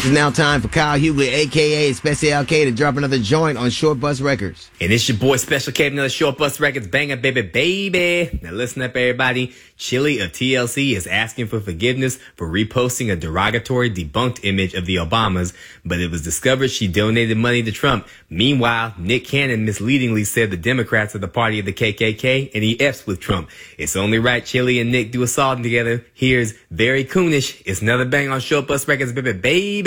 It's now time for Kyle Hughley, a.k.a. Special K, to drop another joint on Short Bus Records. And it's your boy Special K, another Short Bus Records banger, baby. Now listen up, everybody. Chili of TLC is asking for forgiveness for reposting a derogatory, debunked image of the Obamas, but it was discovered she donated money to Trump. Meanwhile, Nick Cannon misleadingly said the Democrats are the party of the KKK, and he F's with Trump. It's only right Chili and Nick do a song together. Here's Very Coonish. It's another bang on Short Bus Records, baby.